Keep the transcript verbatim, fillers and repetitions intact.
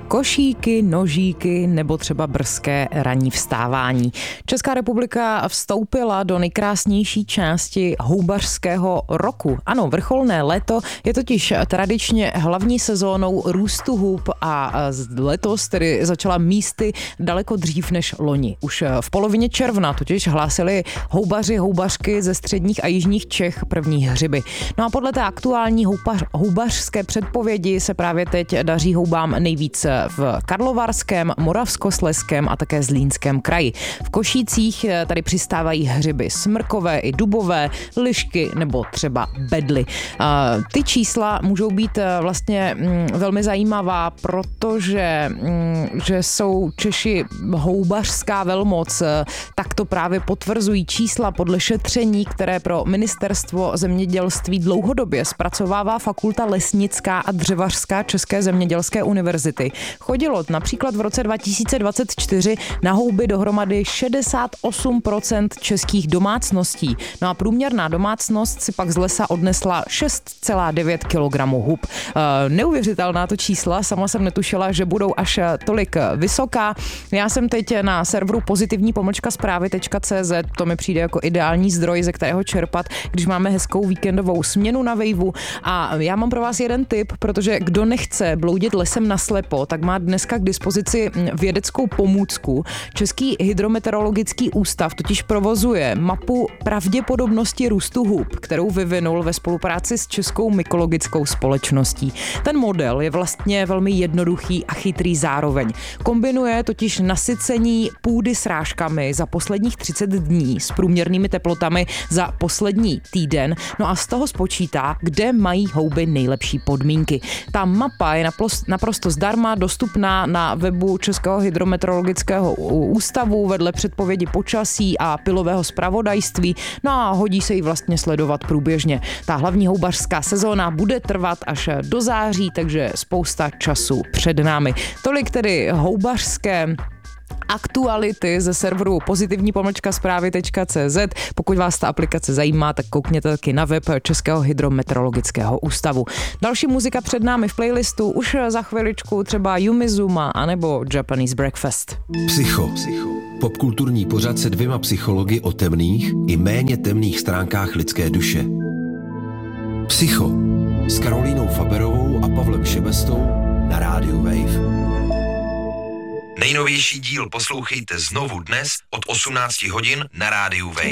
Košíky, nožíky nebo třeba brzké ranní vstávání. Česká republika vstoupila do nejkrásnější části houbařského roku. Ano, vrcholné léto je totiž tradičně hlavní sezónou růstu hub a letos tedy začala místy daleko dřív než loni. Už v polovině června totiž hlásili houbaři, houbařky ze středních a jižních Čech první hřiby. No a podle té aktuální houbař, houbařské předpovědi se právě teď daří houbám nejvíc v Karlovarském, Moravskoslezském a také Zlínském kraji. V Košících tady přistávají hřiby smrkové i dubové, lišky nebo třeba bedly. Ty čísla můžou být vlastně velmi zajímavá, protože že jsou Češi houbařská velmoc, tak to právě potvrzují čísla podle šetření, které pro Ministerstvo zemědělství dlouhodobě zpracovává Fakulta lesnická a dřevařská České zemědělské univerzity. Chodilo například v roce dva tisíce dvacet čtyři na houby dohromady šedesát osm procent českých domácností. No a průměrná domácnost si pak z lesa odnesla šest celá devět kilogramů hub. E, neuvěřitelná to čísla, sama jsem netušila, že budou až tolik vysoká. Já jsem teď na serveru pozitivní pomlčka zprávy tečka cé zet, to mi přijde jako ideální zdroj, ze kterého čerpat, když máme hezkou víkendovou směnu na vejvu. A já mám pro vás jeden tip, protože kdo nechce bloudit lesem naslepo, tak má dneska k dispozici vědeckou pomůcku. Český hydrometeorologický ústav totiž provozuje mapu pravděpodobnosti růstu hub, kterou vyvinul ve spolupráci s Českou mykologickou společností. Ten model je vlastně velmi jednoduchý a chytrý zároveň. Kombinuje totiž nasycení půdy srážkami za posledních třicet dní s průměrnými teplotami za poslední týden, no a z toho spočítá, kde mají houby nejlepší podmínky. Ta mapa je naprosto zdarma dostupná na webu Českého hydrometeorologického ústavu vedle předpovědi počasí a pilového zpravodajství, no a hodí se jí vlastně sledovat průběžně. Ta hlavní houbařská sezóna bude trvat až do září, takže spousta času před námi. Tolik tedy houbařské aktuality ze serveru pozitivní pomlčka zprávy tečka cé zet. Pokud vás ta aplikace zajímá, tak koukněte taky na web Českého hydrometeorologického ústavu. Další muzika před námi v playlistu už za chviličku třeba Yumi Zuma anebo Japanese Breakfast. Psycho. Popkulturní pořad se dvěma psychologi o temných i méně temných stránkách lidské duše. Psycho s Karolínou Faberovou a Pavlem Šebestou na rádiu Wave. Nejnovější díl poslouchejte znovu dnes od osmnácti hodin na rádiu Wave.